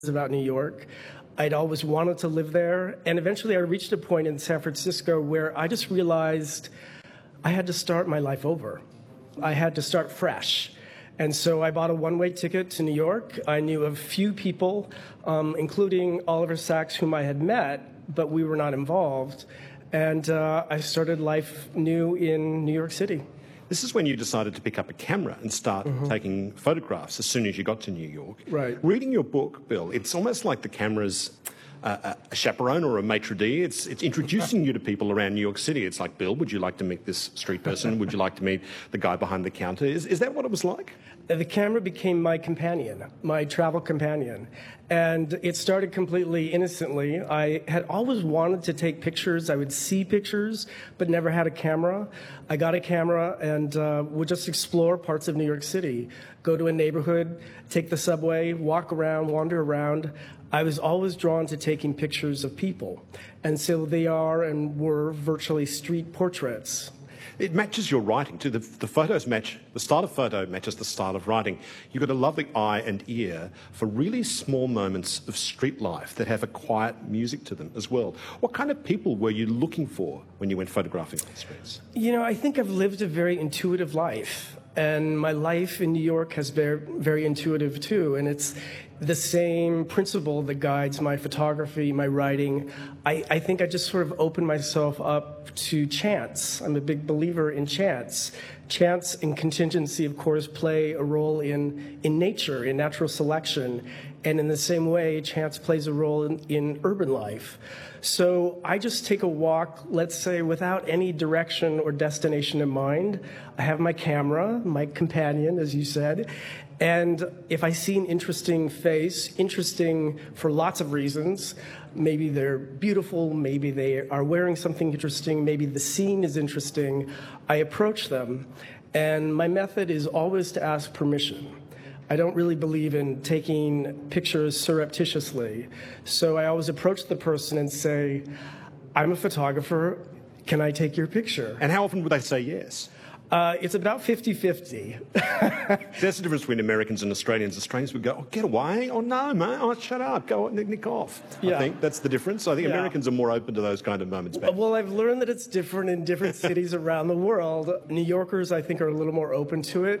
about New York. I'd always wanted to live there. And eventually I reached a point in San Francisco where I just realized I had to start my life over. I had to start fresh. And so I bought a one-way ticket to New York. I knew a few people, including Oliver Sacks, whom I had met, but we were not involved. And I started life new in New York City. This is when you decided to pick up a camera and start taking photographs as soon as you got to New York. Right. Reading your book, Bill, it's almost like the camera's a chaperone or a maitre d'. It's introducing you to people around New York City. It's like, Bill, would you like to meet this street person? Would you like to meet the guy behind the counter? Is that what it was like? The camera became my companion, my travel companion. And it started completely innocently. I had always wanted to take pictures. I would see pictures, but never had a camera. I got a camera and would just explore parts of New York City, go to a neighborhood, take the subway, walk around, wander around. I was always drawn to taking pictures of people. And so they are and were virtually street portraits. It matches your writing too. The photos match, the style of photo matches the style of writing. You've got a lovely eye and ear for really small moments of street life that have a quiet music to them as well. What kind of people were you looking for when you went photographing on the streets? You know, I think I've lived a very intuitive life. And my life in New York has been very intuitive too. And it's the same principle that guides my photography, my writing. I think I just sort of opened myself up to chance. I'm a big believer in chance. Chance and contingency, of course, play a role in nature, in natural selection. And in the same way, chance plays a role in urban life. So I just take a walk, let's say, without any direction or destination in mind. I have my camera, my companion, as you said, and if I see an interesting face, interesting for lots of reasons, maybe they're beautiful, maybe they are wearing something interesting, maybe the scene is interesting, I approach them. And my method is always to ask permission. I don't really believe in taking pictures surreptitiously. So I always approach the person and say, I'm a photographer, can I take your picture? And how often would they say yes? It's about 50-50. That's the difference between Americans and Australians. Australians would go, oh, get away. Oh, no, mate. Oh, shut up. Go nick off. Yeah. I think that's the difference. I think Americans are more open to those kind of moments. Well, I've learned that it's different in different cities around the world. New Yorkers, I think, are a little more open to it.